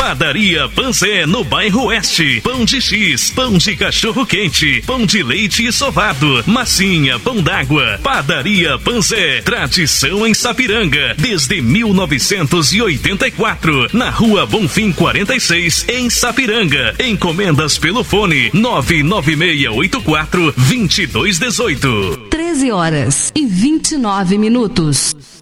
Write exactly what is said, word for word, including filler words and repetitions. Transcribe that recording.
Padaria Panzé, no bairro Oeste. Pão de X, pão de cachorro quente, pão de leite e sovado, massinha, pão d'água. Padaria Panzé, tradição em Sapiranga, desde mil novecentos e oitenta e quatro, na Rua Bonfim quarenta e seis, em Sapiranga. Encomendas pelo fone nove nove seis oito quatro, dois dois um oito. treze horas e vinte e nove minutos.